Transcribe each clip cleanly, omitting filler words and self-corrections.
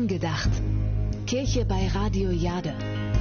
Angedacht. Kirche bei Radio Jade.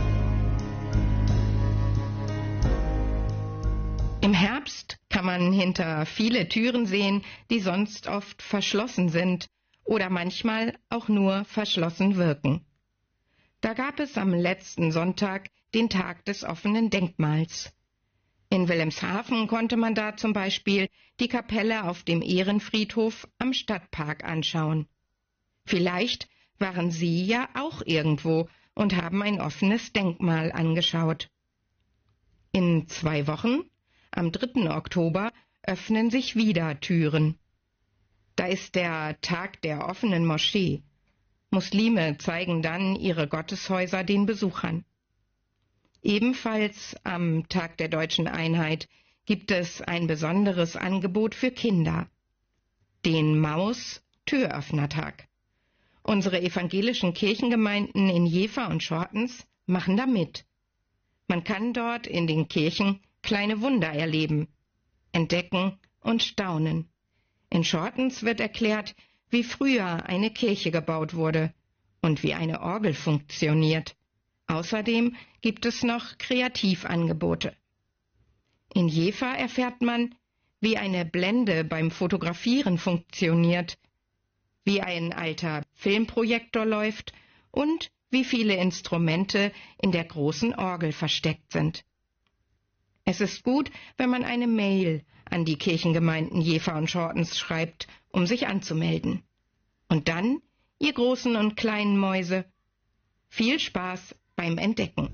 Im Herbst kann man hinter viele Türen sehen, die sonst oft verschlossen sind oder manchmal auch nur verschlossen wirken. Da gab es am letzten Sonntag den Tag des offenen Denkmals. In Wilhelmshaven konnte man da zum Beispiel die Kapelle auf dem Ehrenfriedhof am Stadtpark anschauen. Vielleicht waren Sie ja auch irgendwo und haben ein offenes Denkmal angeschaut. In 2 Wochen, am 3. Oktober, öffnen sich wieder Türen. Da ist der Tag der offenen Moschee. Muslime zeigen dann ihre Gotteshäuser den Besuchern. Ebenfalls am Tag der Deutschen Einheit gibt es ein besonderes Angebot für Kinder, den Maus-Türöffnertag. Unsere evangelischen Kirchengemeinden in Jever und Schortens machen da mit. Man kann dort in den Kirchen kleine Wunder erleben, entdecken und staunen. In Schortens wird erklärt, wie früher eine Kirche gebaut wurde und wie eine Orgel funktioniert. Außerdem gibt es noch Kreativangebote. In Jever erfährt man, wie eine Blende beim Fotografieren funktioniert, wie ein alter Filmprojektor läuft und wie viele Instrumente in der großen Orgel versteckt sind. Es ist gut, wenn man eine Mail an die Kirchengemeinden Jever und Schortens schreibt, um sich anzumelden. Und dann, ihr großen und kleinen Mäuse, viel Spaß beim Entdecken.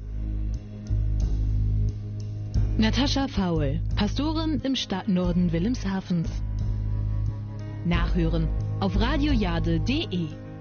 Natascha Faul, Pastorin im Stadtnorden Wilhelmshavens. Nachhören auf radiojade.de